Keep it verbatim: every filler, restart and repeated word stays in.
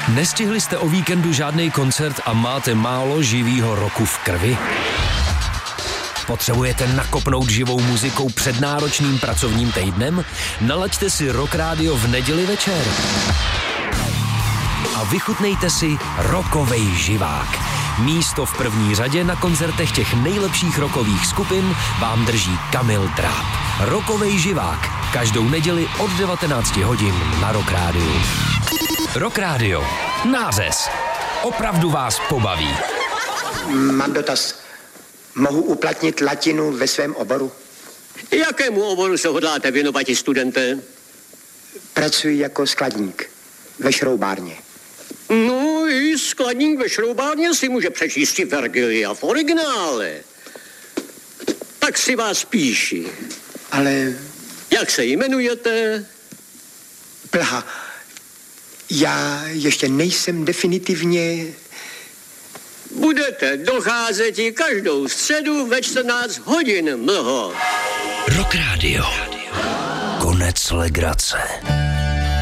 Nestihli jste o víkendu žádný koncert a máte málo živýho roku v krvi? Potřebujete nakopnout živou muzikou před náročným pracovním týdnem? Nalaďte si Rock Radio v neděli večer. A vychutnejte si rockovej živák. Místo v první řadě na koncertech těch nejlepších rockových skupin vám drží Kamil Dráb. Rockovej živák. Každou neděli od devatenáct hodin na Rock Radio. Rock Radio. Nářez. Opravdu vás pobaví. Mám dotaz. Mohu uplatnit latinu ve svém oboru? Jakému oboru se hodláte věnovat, studente? Pracuji jako skladník ve šroubárně. No, i skladník ve šroubárně si může přečíst i Vergilia v originále. Tak si vás píši. Ale... Jak se jmenujete? Plha. Já ještě nejsem definitivně... Budete docházet i každou středu ve čtrnáct hodin, mlho. Rock Radio. Konec legrace.